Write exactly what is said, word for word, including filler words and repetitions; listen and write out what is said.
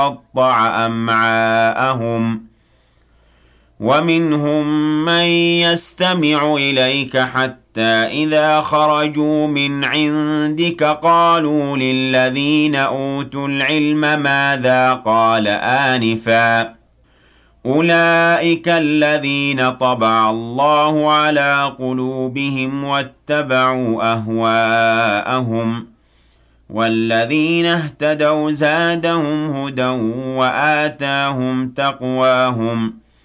قطع أمعاءهم ومنهم من يستمع إليك حتى إذا خرجوا من عندك قالوا للذين أوتوا العلم ماذا قال آنفا أولئك الذين طبع الله على قلوبهم واتبعوا أهواءهم والذين اهتدوا زادهم هدى وآتاهم تقواهم